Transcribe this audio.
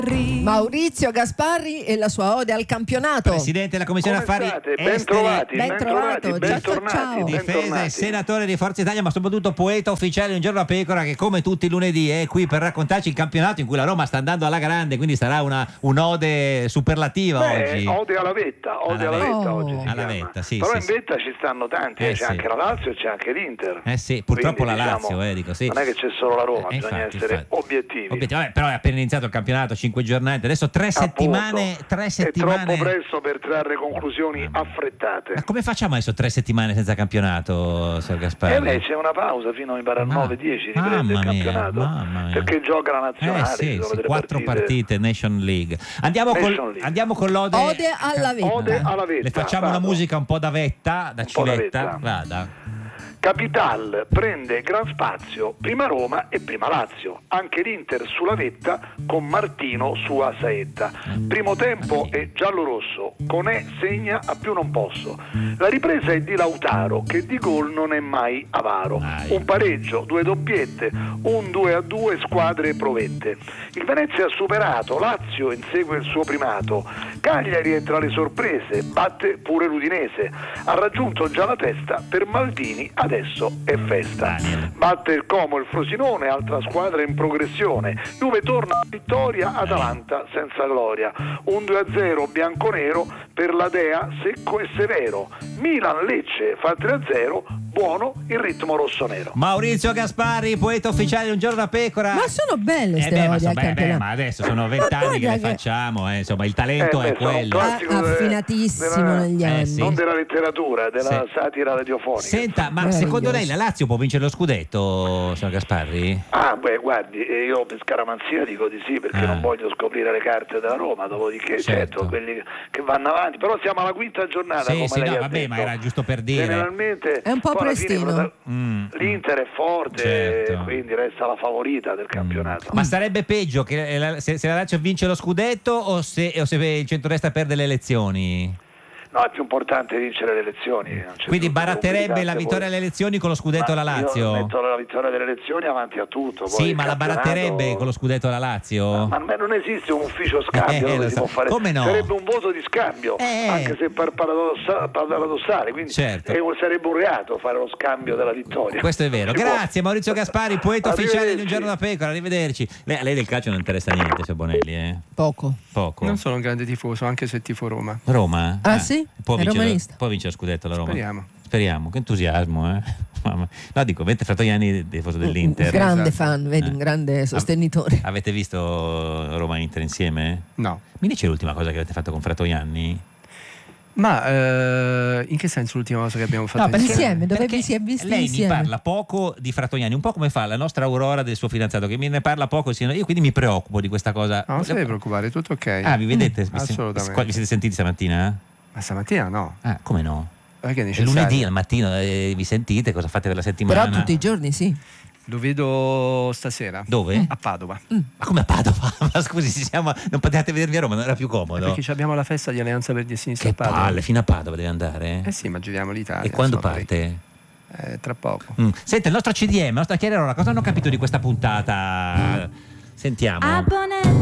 Maurizio Gasparri e la sua ode al campionato. Presidente della Commissione Affari Esteri, bentornato. Ciao. Difesa e senatore di Forza Italia, ma soprattutto poeta ufficiale di Un Giorno da Pecora, che come tutti i lunedì è qui per raccontarci il campionato in cui la Roma sta andando alla grande, quindi sarà un'ode superlativa oggi. Ode alla vetta, oggi si alla chiama. vetta, sì, però sì, in vetta ci stanno tanti, c'è anche la Lazio e c'è anche l'Inter. Sì, purtroppo quindi, la Lazio, dico, sì. Non è che c'è solo la Roma, bisogna essere obiettivi. Vabbè, però è appena iniziato il campionato, 5 giornate, adesso 3 settimane. È troppo presto per trarre conclusioni affrettate. Ma come facciamo adesso 3 settimane senza campionato, Sir Gasparri? C'è una pausa fino al 9-10 riprende il campionato, perché gioca la nazionale. 4 partite Nation League. Andiamo con l'ode alla vetta. Le facciamo una musica un po' da vetta, da civetta. Vada. Capital prende gran spazio, prima Roma e prima Lazio, anche l'Inter sulla vetta con Martino su a saetta. Primo tempo è giallo-rosso, Conè segna a più non posso. La ripresa è di Lautaro, che di gol non è mai avaro. Un pareggio, 2 doppiette, un 2-2 squadre provette. Il Venezia ha superato, Lazio insegue il suo primato. Cagliari è tra le sorprese, batte pure l'Udinese. Ha raggiunto già la testa, per Maldini adesso è festa. Batte il Como, il Frosinone, altra squadra in progressione. Juve torna a vittoria, Atalanta senza gloria. Un 2-0 bianconero per la Dea, secco e severo. Milan Lecce fa 3-0, buono il ritmo rossonero. Maurizio Gasparri, poeta ufficiale di Un Giorno da Pecora. Ma sono belle ste odi al campionato. Ma adesso sono 20 anni che le facciamo, insomma il talento è quello. Affinatissimo negli anni. Non della letteratura, della satira radiofonica. Senta, ma secondo lei la Lazio può vincere lo scudetto, signor Gasparri? Guardi, io per scaramanzia dico di sì, perché non voglio scoprire le carte della Roma, dopodiché certo quelli che vanno avanti, però siamo alla quinta giornata, ma era giusto per dire. Generalmente è un po' prestino. L'Inter è forte, quindi resta la favorita del campionato. Ma sarebbe peggio che se la Lazio vince lo scudetto o se il centrodestra perde le elezioni? No, è più importante vincere le elezioni. Quindi baratterebbe la vittoria alle elezioni con lo scudetto alla Lazio? Io metto la vittoria delle elezioni avanti a tutto. Sì, ma la baratterebbe con lo scudetto alla Lazio? Ma non esiste un ufficio scambio dove si può fare. Come no? Sarebbe un voto di scambio, anche se paradossale, quindi sarebbe un reato fare lo scambio della vittoria. Questo è vero. Grazie Maurizio Gasparri, poeta ufficiale di Un Giorno da Pecora, arrivederci. Lei del calcio non interessa niente, signor Bonelli? Poco. Non sono un grande tifoso, anche se tifo Roma. Roma? Sì? Può vincere lo scudetto la Roma? Speriamo, che entusiasmo, No, dico, avete fatto gli anni tifoso dell'Inter. Un grande fan, vedi, un grande sostenitore. Avete visto Roma e Inter insieme? No. Mi dice l'ultima cosa che avete fatto con Fratoianni? Ma in che senso l'ultima cosa che abbiamo fatto insieme? Dove vi si è visti lei insieme? mi parla poco di Fratoianni, un po' come fa la nostra Aurora del suo fidanzato, che me ne parla poco, io quindi mi preoccupo di questa cosa. No, non si deve preoccupare, tutto ok. Vi vedete? Assolutamente. Vi siete sentiti stamattina? Ma stamattina no. Come no? Perché è lunedì al mattino, vi sentite, cosa fate per la settimana? Però tutti i giorni sì. Lo vedo stasera. Dove? A Padova. Ma come a Padova? Ma scusi, non potevate vedervi a Roma, non era più comodo? Perché abbiamo la festa di Alleanza Verdi e Sinistra a Padova. Palle, fino a Padova deve andare? Sì, ma giriamo l'Italia. E quando parte? Tra poco. Senta, il nostro CDM, la nostra chiacchierata, cosa hanno capito di questa puntata? Sentiamo.